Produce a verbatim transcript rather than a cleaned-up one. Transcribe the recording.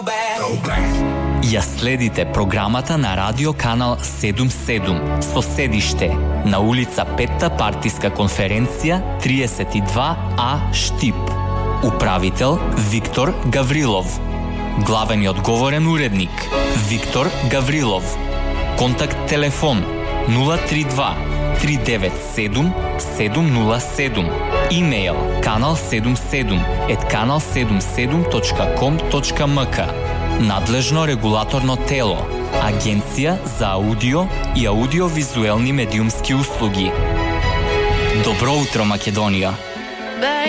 Ја следите програмата на радио канал седумдесет и седум со седиште на улица Петта партиска конференција триесет и два А Штип. Управител Виктор Гаврилов. Главен и одговорен уредник Виктор Гаврилов. Контакт телефон нула три два три девет седум седум нула седум. Имејл канал седумдесет и седум ет канал седумдесет и седум точка ком точка ем ка. Надлежно регулаторно тело Агенција за аудио и аудиовизуелни медиумски услуги. Добро утро, Македонија!